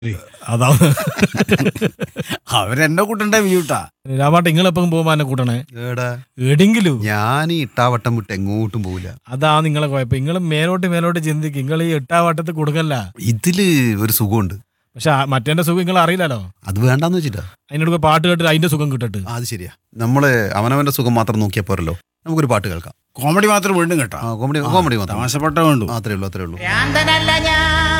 അതാ അവരെന്നെ കൂട്ടണ്ട വ്യൂട്ടാ. രാമാട്ട നിങ്ങളെപ്പം പോകുമ്പോ എന്നെ കൂട്ടണേ ഏടാ എടെങ്കിലും. ഞാൻ ഈ ഇട്ടാവട്ടം വിട്ട് എങ്ങോട്ടും പോവില്ല. അതാ നിങ്ങളെ കുഴപ്പം. നിങ്ങൾ മേലോട്ട് ചിന്തിക്കും. നിങ്ങൾ ഈ എട്ടാവട്ടത്ത് കൊടുക്കല്ല. ഇതില് ഒരു സുഖമുണ്ട്. പക്ഷെ മറ്റേന്റെ സുഖം നിങ്ങൾ അറിയില്ലല്ലോ. അത് വേണ്ടാന്ന് വെച്ചിട്ടാ. അതിനോട് പാട്ട് കേട്ടിട്ട് അതിന്റെ സുഖം കിട്ടട്ട്. അത് ശരിയാ. നമ്മള് അവനവന്റെ സുഖം മാത്രം നോക്കിയാൽ പോരല്ലോ. നമുക്കൊരു പാട്ട് കേൾക്കാം. കോമഡി മാത്രം വീണ്ടും കേട്ടോ. കോമഡി മാത്രം തമാശപ്പെട്ട വേണ്ടു. അത്രേ ഉള്ളൂ. ഭ്രാന്തനല്ല ഞാൻ